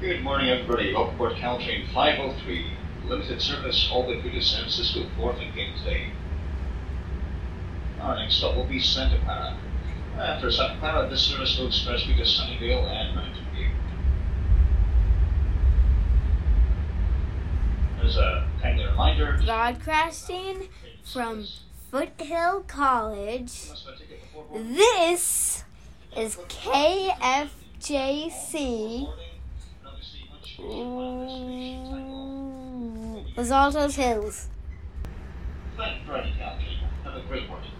Good morning, everybody. Welcome aboard Caltrain 503. Limited service all the way through to San Francisco Wharf and Kingsday. Our next stop will be Santa Clara. After Santa Clara, this service will express you to Sunnyvale and Mountain View. As a kindly reminder, Broadcasting from Foothill College, this is KFJC Los Altos Hills. Thank you for joining Caltrain. Have a great morning.